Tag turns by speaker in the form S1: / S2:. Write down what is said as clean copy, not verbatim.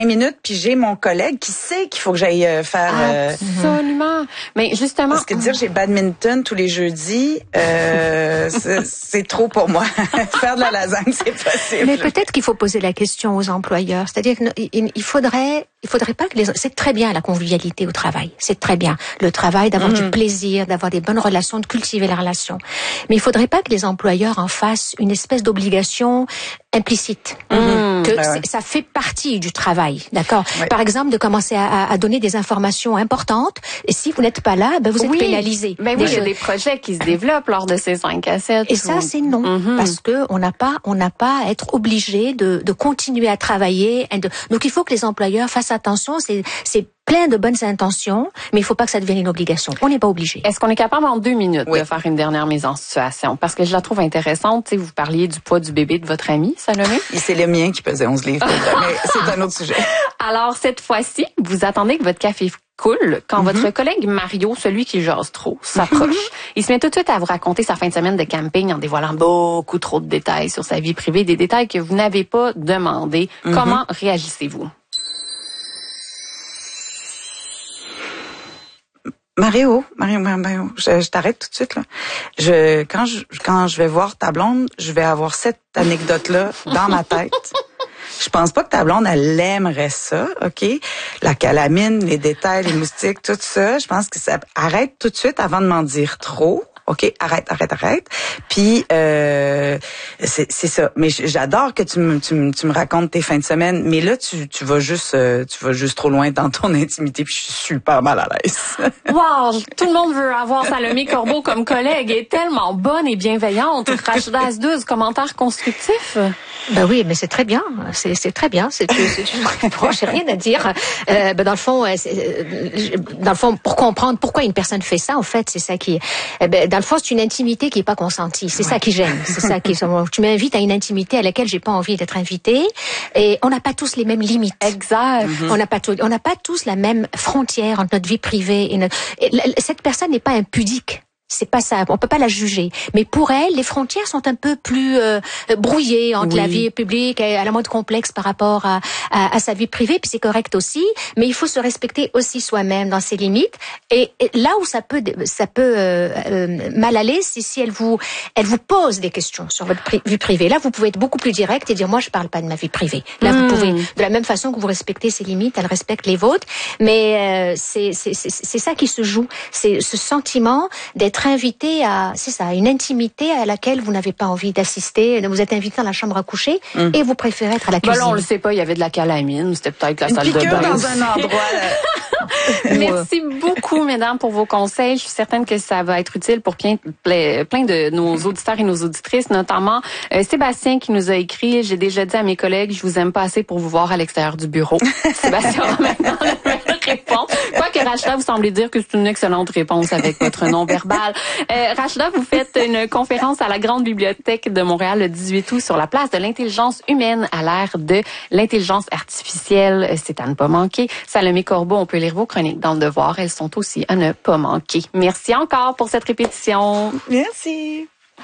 S1: minutes, puis j'ai mon collègue qui sait qu'il faut que j'aille faire...
S2: Absolument. Mais justement...
S1: Parce que dire j'ai badminton tous les jeudis, c'est trop pour moi. Faire de la lasagne, c'est possible.
S3: Mais peut-être qu'il faut poser la question aux employeurs. C'est-à-dire qu'il faudrait pas que c'est très bien la convivialité au travail. C'est très bien. Le travail, d'avoir du plaisir, d'avoir des bonnes relations, de cultiver les relations. Mais il faudrait pas que les employeurs en fassent une espèce d'obligation implicite. Ça fait partie du travail, d'accord? Oui. Par exemple, de commencer à donner des informations importantes. Et si vous n'êtes pas là, vous êtes pénalisé.
S2: Il y a des projets qui se développent lors de ces 5 à 7.
S3: Et ça, c'est non. Parce que on n'a pas à être obligé de continuer à travailler. Donc, il faut que les employeurs fassent attention. C'est plein de bonnes intentions, mais il faut pas que ça devienne une obligation. On n'est pas obligé.
S2: Est-ce qu'on est capable en 2 minutes de faire une dernière mise en situation? Parce que je la trouve intéressante. Tu sais, vous parliez du poids du bébé de votre ami, Salomé.
S1: Et c'est le mien qui pesait 11 livres. Mais c'est un autre sujet.
S2: Alors, cette fois-ci, vous attendez que votre café coule quand votre collègue Mario, celui qui jase trop, s'approche. Il se met tout de suite à vous raconter sa fin de semaine de camping en dévoilant beaucoup trop de détails sur sa vie privée, des détails que vous n'avez pas demandé. Comment réagissez-vous?
S1: Mario, je t'arrête tout de suite, là. Quand je vais voir ta blonde, je vais avoir cette anecdote-là dans ma tête. Je pense pas que ta blonde, elle aimerait ça, OK? La calamine, les détails, les moustiques, tout ça. Je pense que ça arrête tout de suite avant de m'en dire trop. OK, arrête. Puis c'est ça. Mais j'adore que tu me racontes tes fins de semaine, mais là tu vas juste trop loin dans ton intimité, puis je suis super mal à l'aise.
S2: Wow, tout le monde veut avoir Salomé Corbeau comme collègue. Elle est tellement bonne et bienveillante. Rachida Asdouz, commentaire constructif.
S3: Ben oui, mais c'est très bien. C'est très bien. Franchement, j'ai rien à dire. Dans le fond, pour comprendre pourquoi une personne fait ça, en fait, c'est ça qui. Dans le fond, c'est une intimité qui est pas consentie. C'est ça qui gêne. C'est ça qui. Tu m'invites à une intimité à laquelle j'ai pas envie d'être invitée. Et on n'a pas tous les mêmes limites.
S2: Exact.
S3: On n'a pas tous la même frontière entre notre vie privée et cette personne n'est pas impudique. C'est pas ça, on peut pas la juger. Mais pour elle, les frontières sont un peu plus brouillées entre la vie publique, elle a moins de complexe par rapport à sa vie privée, puis c'est correct aussi. Mais il faut se respecter aussi soi-même dans ses limites. Et là où ça peut mal aller, c'est si elle vous pose des questions sur votre vie privée. Là, vous pouvez être beaucoup plus direct et dire moi je parle pas de ma vie privée. Là, vous pouvez, de la même façon que vous respectez ses limites, elle respecte les vôtres. Mais c'est ça qui se joue, c'est ce sentiment d'être invité à, c'est ça, une intimité à laquelle vous n'avez pas envie d'assister. Vous êtes invité dans la chambre à coucher et vous préférez être à la cuisine.
S2: Là, on le sait pas, il y avait de la calamine, c'était peut-être la salle de bain.
S1: Dans un endroit.
S2: Merci beaucoup, mesdames, pour vos conseils. Je suis certaine que ça va être utile pour plein de nos auditeurs et nos auditrices, notamment Sébastien qui nous a écrit « J'ai déjà dit à mes collègues, je vous aime pas assez pour vous voir à l'extérieur du bureau. » Sébastien a maintenant la même réponse. Quoique Rachida, vous semblez dire que c'est une excellente réponse avec votre nom verbal. Rachida, vous faites une conférence à la Grande Bibliothèque de Montréal le 18 août sur la place de l'intelligence humaine à l'ère de l'intelligence artificielle. C'est à ne pas manquer. Salomé Corbeau, on peut lire vos chroniques dans Le Devoir. Elles sont aussi à ne pas manquer. Merci encore pour cette répétition.
S1: Merci.